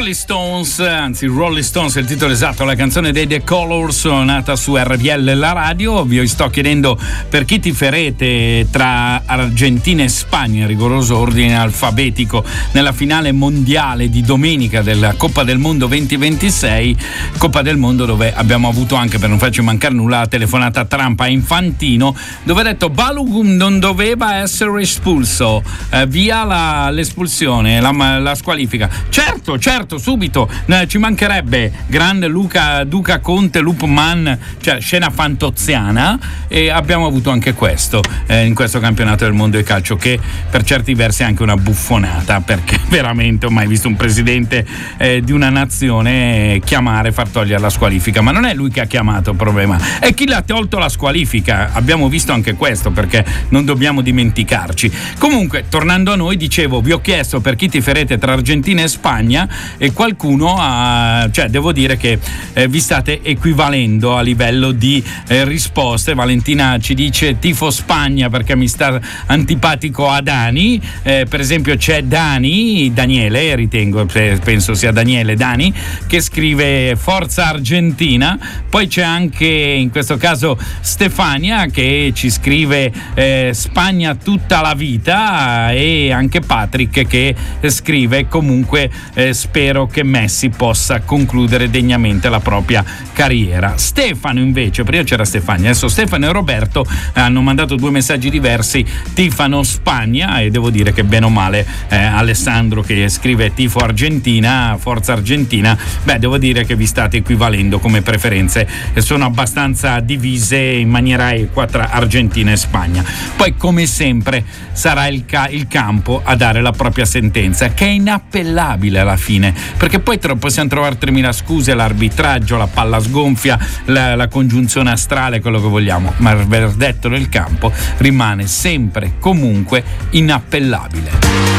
Rolling Stones, anzi Rolling Stones è il titolo esatto, la canzone dei The Colors, nata su RPL la radio. Vi sto chiedendo per chi tiferete tra Argentina e Spagna in rigoroso ordine alfabetico nella finale mondiale di domenica della Coppa del Mondo 2026, Coppa del Mondo dove abbiamo avuto anche, per non farci mancare nulla, la telefonata Trump a Infantino dove ha detto Balogun non doveva essere espulso, via l'espulsione, la squalifica. Certo, subito, ci mancherebbe. Grande Duca Conte, Lupman, cioè scena fantoziana, e abbiamo avuto anche questo in questo campionato del mondo di calcio, che per certi versi è anche una buffonata, perché veramente ho mai visto un presidente di una nazione far togliere la squalifica, ma non è lui che ha chiamato il problema, è chi l'ha tolto la squalifica. Abbiamo visto anche questo, perché non dobbiamo dimenticarci. Comunque, tornando a noi, dicevo, vi ho chiesto per chi tiferete tra Argentina e Spagna, e qualcuno devo dire che vi state equivalendo a livello di risposte. Valentina ci dice tifo Spagna perché mi sta antipatico a Dani, per esempio c'è Daniele, ritengo, penso sia Dani, che scrive forza Argentina. Poi c'è anche in questo caso Stefania che ci scrive Spagna tutta la vita, e anche Patrick che scrive comunque spero che Messi possa concludere degnamente la propria carriera. Stefano invece, prima c'era Stefania, adesso Stefano e Roberto hanno mandato due messaggi diversi, tifano Spagna, e devo dire che bene o male Alessandro che scrive tifo Argentina, forza Argentina, devo dire che vi state equivalendo come preferenze, sono abbastanza divise in maniera equa tra Argentina e Spagna. Poi come sempre sarà il campo a dare la propria sentenza, che è inappellabile alla fine, perché poi possiamo trovare 3000 scuse, l'arbitraggio, la palla sgonfia, la congiunzione astrale, quello che vogliamo, ma il verdetto del campo rimane sempre comunque inappellabile.